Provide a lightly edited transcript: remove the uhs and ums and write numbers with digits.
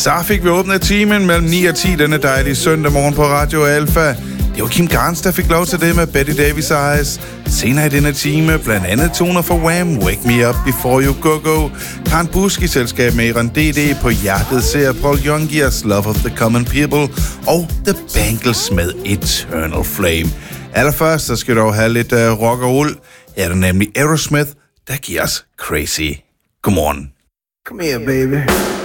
Så fik vi åbnet timen mellem 9 og 10 denne dejlige søndag morgen på Radio Alpha. Det var Kim Carnes, der fik lov til det med Betty Davis Eyes. Senere i denne time, blandt andet toner for Wham, Wake Me Up Before You Go Go. Karen Busk i selskab med Iran D.D. På hjertet ser Paul Youngias Love of the Common People. Og The Bangles med Eternal Flame. Allerførst, så skal du have lidt rock og roll. Her er det nemlig Aerosmith, der giver os Crazy. Godmorgen. Come here, baby.